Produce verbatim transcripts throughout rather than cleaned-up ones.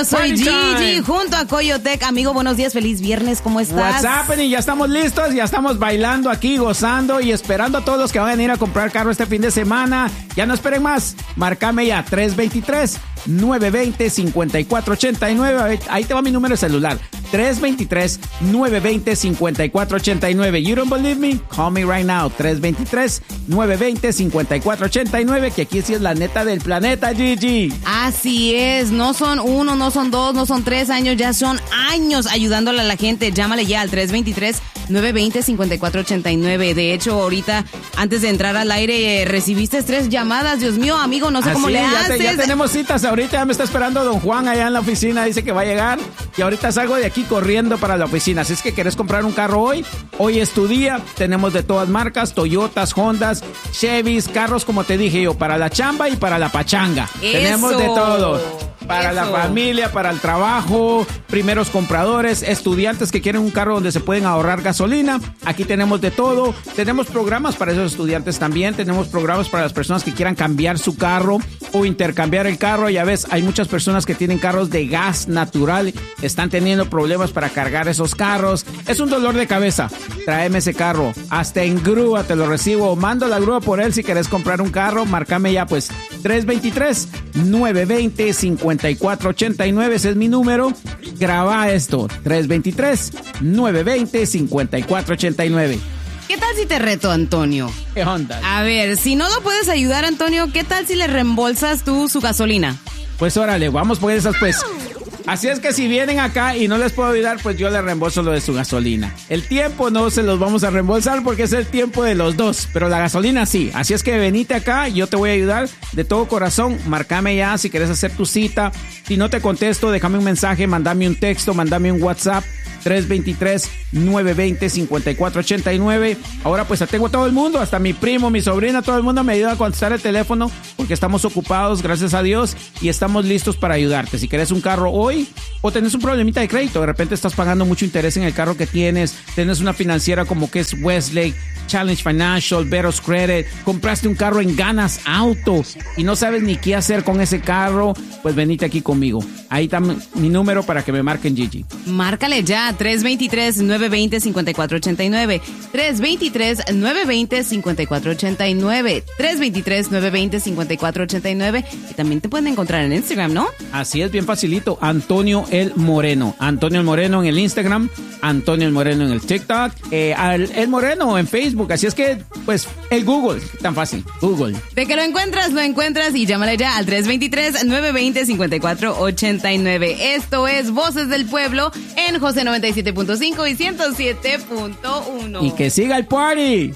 soy Party Gigi time. junto a Coyotec. Amigo, buenos días, feliz viernes, ¿cómo estás? What's happening? Ya estamos listos, ya estamos bailando aquí, gozando y esperando a todos los que van a venir a comprar carro este fin de semana. Ya no esperen más, márcame ya, tres dos tres, nueve dos cero, cinco cuatro ocho nueve. Ahí te va mi número de celular, tres dos tres, nueve dos cero, cinco cuatro ocho nueve. You don't believe me? Call me right now, tres dos tres, nueve dos cero, cinco cuatro ocho nueve, que aquí sí es la neta del planeta, Gigi. Así es, no son uno, no son dos, no son tres años, ya son años ayudándole a la gente. Llámale ya al tres dos tres, nueve dos cero, cinco cuatro ocho nueve. De hecho, ahorita, antes de entrar al aire, eh, recibiste tres llamadas. Dios mío, amigo, no sé cómo Así, le ya haces. te- ya tenemos citas ahorita, ya me está esperando don Juan allá en la oficina, dice que va a llegar y ahorita salgo de aquí corriendo para la oficina. Así es que querés comprar un carro hoy, hoy es tu día. Tenemos de todas marcas, Toyotas, Hondas, Chevys, carros como te dije yo, para la chamba y para la pachanga. Eso. Tenemos de todo. Para la Eso. familia, para el trabajo, primeros compradores, estudiantes que quieren un carro donde se pueden ahorrar gasolina. Aquí tenemos de todo. Tenemos programas para esos estudiantes también. Tenemos programas para las personas que quieran cambiar su carro o intercambiar el carro. Ya ves, hay muchas personas que tienen carros de gas natural. Están teniendo problemas para cargar esos carros. Es un dolor de cabeza. Tráeme ese carro. Hasta en grúa te lo recibo. Mando la grúa por él si querés comprar un carro. Márcame ya pues tres dos tres, nueve dos cero, cinco cuatro ocho nueve. Ese es mi número. Graba esto. tres dos tres, nueve dos cero, cinco cuatro ocho nueve. ¿Qué tal si te reto, Antonio? ¿Qué onda? A ver, si no lo puedes ayudar, Antonio, ¿qué tal si le reembolsas tú su gasolina? Pues órale, vamos por esas pues. Así es que si vienen acá y no les puedo ayudar, pues yo les reembolso lo de su gasolina. El tiempo no se los vamos a reembolsar porque es el tiempo de los dos, pero la gasolina sí. Así es que venite acá, yo te voy a ayudar de todo corazón. Márcame ya si quieres hacer tu cita. Si no te contesto, déjame un mensaje, mandame un texto, mandame un WhatsApp. tres dos tres, nueve dos cero, cinco cuatro ocho nueve. Ahora pues tengo todo el mundo, hasta mi primo, mi sobrina, todo el mundo me ayuda a contestar el teléfono porque estamos ocupados, gracias a Dios, y estamos listos para ayudarte. Si quieres un carro hoy o tenés un problemita de crédito, de repente estás pagando mucho interés en el carro que tienes, tenés una financiera como que es Westlake, Challenge Financial, Veros Credit, compraste un carro en Ganas Auto y no sabes ni qué hacer con ese carro, pues venite aquí conmigo. Ahí está mi número para que me marquen, Gigi. Márcale ya, tres dos tres, nueve dos cero, cinco cuatro ocho nueve. tres dos tres, nueve dos cero, cinco cuatro ocho nueve. tres dos tres, nueve dos cero, cinco cuatro ocho nueve. Y también te pueden encontrar en Instagram, ¿no? Así es, bien facilito. Antonio El Moreno. Antonio El Moreno en el Instagram. Antonio El Moreno en el TikTok. Eh, al- El Moreno en Facebook. Así es que, pues, el Google. Tan fácil. Google. De que lo encuentras, lo encuentras y llámale ya al tres dos tres, nueve dos cero, cinco cuatro ocho nueve. Esto es Voces del Pueblo en José noventa y siete punto cinco y ciento siete punto uno. Y que siga el party.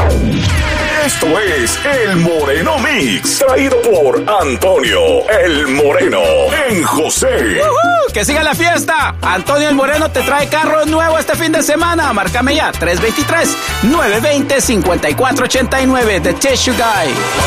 Esto es El Moreno Mix, traído por Antonio El Moreno en José. ¡Uh! ¡Que siga la fiesta! Antonio El Moreno te trae carro nuevo este fin de semana. Márcame ya, tres dos tres, nueve dos cero, cinco cuatro ocho nueve. The Tissue Guy.